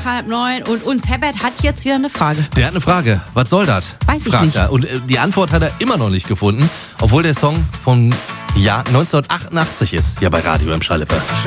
nach 8:30 und uns Herbert hat jetzt wieder eine Frage. Der hat eine Frage. Was soll das? Weiß ich Fragt nicht. er. Und die Antwort hat er immer noch nicht gefunden, obwohl der Song vom Jahr 1988 ist, hier bei Radio im Schalippe.